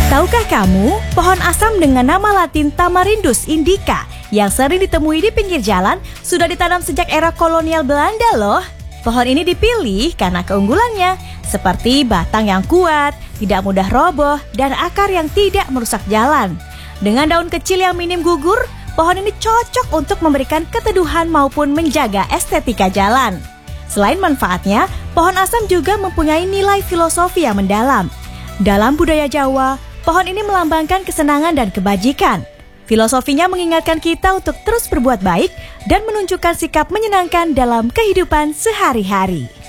Tahukah kamu, pohon asam dengan nama latin Tamarindus indica yang sering ditemui di pinggir jalan sudah ditanam sejak era kolonial Belanda loh. Pohon ini dipilih karena keunggulannya, seperti batang yang kuat, tidak mudah roboh, dan akar yang tidak merusak jalan. Dengan daun kecil yang minim gugur, pohon ini cocok untuk memberikan keteduhan maupun menjaga estetika jalan. Selain manfaatnya, pohon asam juga mempunyai nilai filosofi yang mendalam. Dalam budaya Jawa, pohon ini melambangkan kesenangan dan kebajikan. Filosofinya mengingatkan kita untuk terus berbuat baik dan menunjukkan sikap menyenangkan dalam kehidupan sehari-hari.